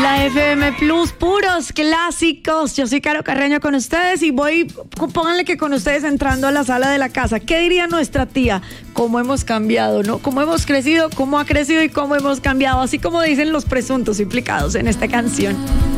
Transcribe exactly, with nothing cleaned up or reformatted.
La F M Plus, puros clásicos. Yo soy Caro Carreño con ustedes y voy, pónganle que con ustedes entrando a la sala de la casa. ¿Qué diría nuestra tía? ¿Cómo hemos cambiado, no? ¿Cómo hemos crecido? ¿Cómo ha crecido y cómo hemos cambiado? Así como dicen los presuntos implicados en esta canción.